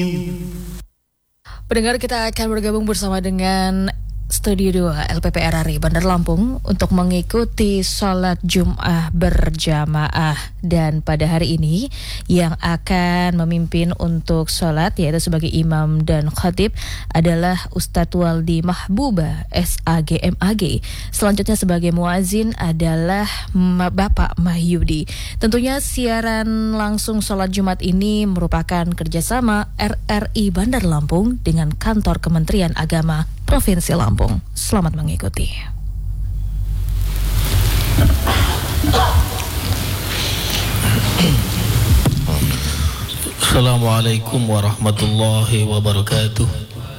Pendengar, kita akan bergabung bersama dengan Studio 2 LPP RRI Bandar Lampung untuk mengikuti sholat Jum'ah berjamaah. Dan pada hari ini yang akan memimpin untuk sholat yaitu sebagai imam dan khatib adalah Ustadz Waldi Mahbuba SAGMAG. Selanjutnya sebagai muazin adalah Bapak Mahyudi. Tentunya siaran langsung sholat Jumat ini merupakan kerjasama RRI Bandar Lampung dengan kantor Kementerian Agama Provinsi Lampung. Selamat mengikuti. Assalamualaikum warahmatullahi wabarakatuh.